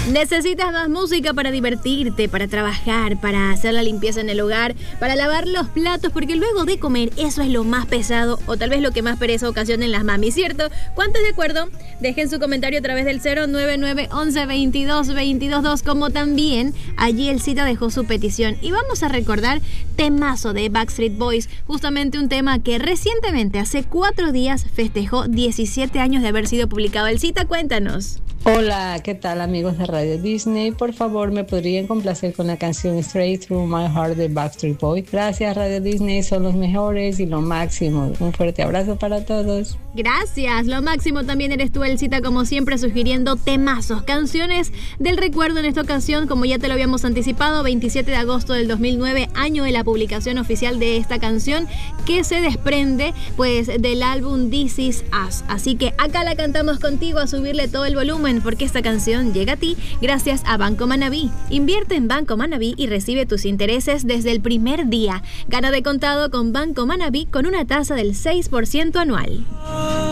¿Necesitas más música para divertirte, para trabajar, para hacer la limpieza en el hogar, para lavar los platos? Porque luego de comer eso es lo más pesado o tal vez lo que más pereza ocasiona en las mamis, ¿cierto? ¿Cuántos de acuerdo? Dejen su comentario a través del 099 11 22 22 2, como también allí el Cita dejó su petición. Y vamos a recordar temazo de Backstreet Boys, justamente un tema que recientemente, hace 4 días, festejó 17 años de haber sido publicado. El Cita, cuéntanos. Hola, ¿qué tal amigos de Radio Disney? Por favor, ¿me podrían complacer con la canción Straight Through My Heart de Backstreet Boys? Gracias, Radio Disney, son los mejores y lo máximo. Un fuerte abrazo para todos. Gracias, lo máximo también eres tú, El Cita, como siempre, sugiriendo temazos, canciones del recuerdo. En esta ocasión, como ya te lo habíamos anticipado, 27 de agosto del 2009, año de la publicación oficial de esta canción, que se desprende pues del álbum This Is Us. Así que acá la cantamos contigo, a subirle todo el volumen, porque esta canción llega a ti gracias a Banco Manabí. Invierte en Banco Manabí y recibe tus intereses desde el primer día. Gana de contado con Banco Manabí con una tasa del 6% anual.